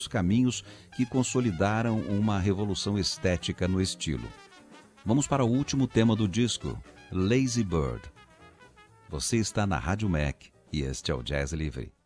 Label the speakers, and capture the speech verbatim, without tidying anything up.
Speaker 1: caminhos que consolidaram uma revolução estética no estilo. Vamos para o último tema do disco, Lazy Bird. Você está na Rádio Mac e este é o Jazz Livre.